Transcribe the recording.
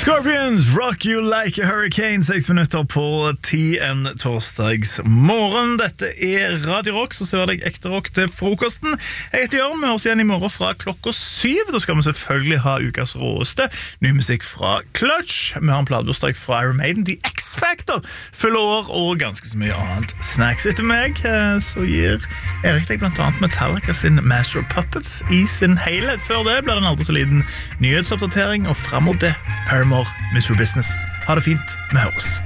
Scorpions, Rock You Like a Hurricane, 6 minutter på 10 en torsdags morgen. Dette Radio Rock, så ser deg ekte rock til frokosten. Jeg heter Jørn, vi høres igjen i morgen fra klokka 7. Da skal vi selvfølgelig ha ukas råeste. Ny musikk fra Clutch. Vi har en platebursdag fra Iron Maiden, The X-Factor, fyller år og ganske så mye annet snacks. Etter meg så gir Erik deg blant annet Metallica sin Master of Puppets i sin helhet. Før det blir det en aldri så liten nyhetsoppdatering, og frem mot det Paramore, Mr. Business. Ha det fint, vi høres.